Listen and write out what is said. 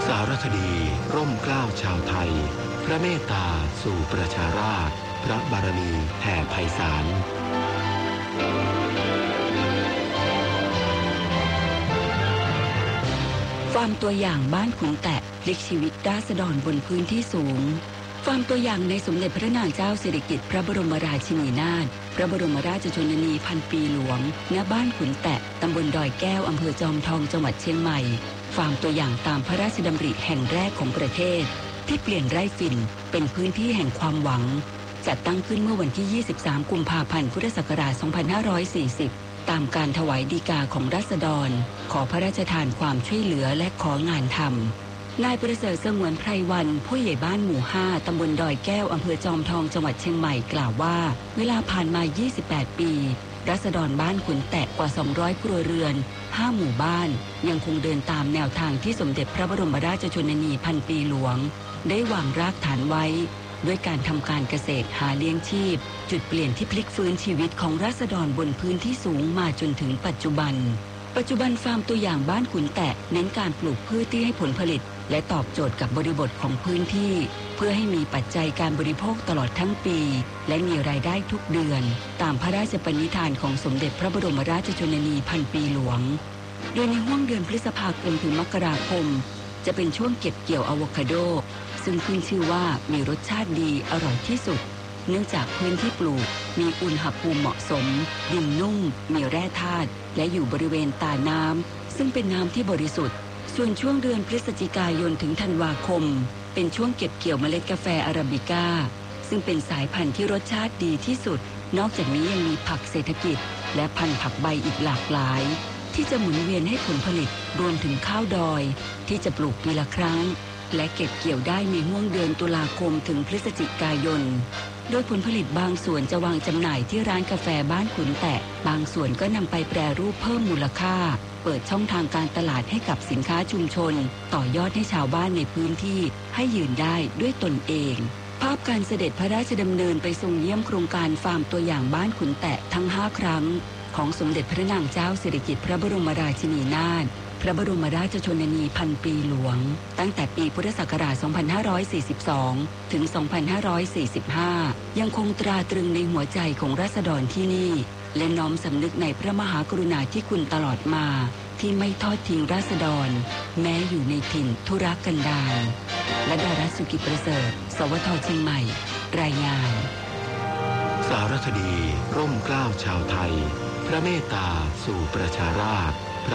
สารคดีร่มเกล้าชาวไทยพระเมตตาสู่ประชาราษฎร์พระบารมีแผ่ไพศาลฟาร์มตัวอย่างบ้านขุนแตะพลิกชีวิตราษฎรบนพื้นที่สูงฟาร์มตัวอย่างในสมเด็จพระนางเจ้าสิริกิติ์พระบรมราชินีนาถพระบรมราชชนนีพันปีหลวงณบ้านขุนแตะตำบลดอยแก้วอำเภอจอมทองจังหวัดเชียงใหม่ฟาร์มตัวอย่างตามพระราชดำริแห่งแรกของประเทศที่เปลี่ยนไร่ฝิ่นเป็นพื้นที่แห่งความหวังจัดตั้งขึ้นเมื่อวันที่23กุมภาพันธ์พุทธศักราช2540ตามการถวายฎีกาของราษฎรขอพระราชทานความช่วยเหลือและของานทำนายประเสริฐสงวนไพรวันผู้ใหญ่บ้านหมู่5ตำบลดอยแก้วอำเภอจอมทองจังหวัดเชียงใหม่กล่าวว่าเวลาผ่านมา28ปีราษฎรบ้านขุนแตะกว่า200ครัวเรือน5หมู่บ้านยังคงเดินตามแนวทางที่สมเด็จพระบรมราชชนนีพันปีหลวงได้วางรากฐานไว้ด้วยการทำการเกษตรหาเลี้ยงชีพจุดเปลี่ยนที่พลิกฟื้นชีวิตของราษฎรบนพื้นที่สูงมาจนถึงปัจจุบันฟาร์มตัวอย่างบ้านขุนแตะเน้นการปลูกพืชที่ให้ผลผลิตและตอบโจทย์กับบริบทของพื้นที่เพื่อให้มีปัจจัยการบริโภคตลอดทั้งปีและมีรายได้ทุกเดือนตามพระราชปณิธานของสมเด็จพระบรมราชชนนีพันปีหลวงโดยในห้วงเดือนพฤษภาคมถึงมกราคมจะเป็นช่วงเก็บเกี่ยวอะโวคาโดซึ่งขึ้นชื่อว่ามีรสชาติดีอร่อยที่สุดเนื่องจากพื้นที่ปลูกมีอุณหภูมิเหมาะสมดินนุ่มมีแร่ธาตุและอยู่บริเวณตาน้ำซึ่งเป็นน้ำที่บริสุทธิ์ส่วนช่วงเดือนพฤศจิกายนถึงธันวาคมเป็นช่วงเก็บเกี่ยวเมล็ดกาแฟอาราบิก้าซึ่งเป็นสายพันธุ์ที่รสชาติดีที่สุดนอกจากนี้ยังมีผักเศรษฐกิจและพันธุ์ผักใบอีกหลากหลายที่จะหมุนเวียนให้ผลผลิตรวมถึงข้าวดอยที่จะปลูกปีละครั้งและเก็บเกี่ยวได้ในห้วงเดือนตุลาคมถึงพฤศจิกายนโดยผลผลิตบางส่วนจะวางจำหน่ายที่ร้านกาแฟบ้านขุนแตะบางส่วนก็นำไปแปรรูปเพิ่มมูลค่าเปิดช่องทางการตลาดให้กับสินค้าชุมชนต่อยอดให้ชาวบ้านในพื้นที่ให้ยืนได้ด้วยตนเองภาพการเสด็จพระราชดำเนินไปทรงเยี่ยมโครงการฟาร์มตัวอย่างบ้านขุนแตะทั้ง5ครั้งของสมเด็จพระนางเจ้าสิริกิติ์พระบรมราชินีนาถพระบรมราชชนนีพันปีหลวงตั้งแต่ปีพุทธศักราช2542ถึง2545ยังคงตราตรึงในหัวใจของราษฎรที่นี่และน้อมสำนึกในพระมหากรุณาธิคุณตลอดมาที่ไม่ทอดทิ้งราษฎรแม้อยู่ในถิ่นทุรกันดารและดารัสสุกิประเสริฐสวทเชียงใหม่รายงานสารคดีร่มเกล้าชาวไทยพระเมตตาสู่ประชาราษฎร์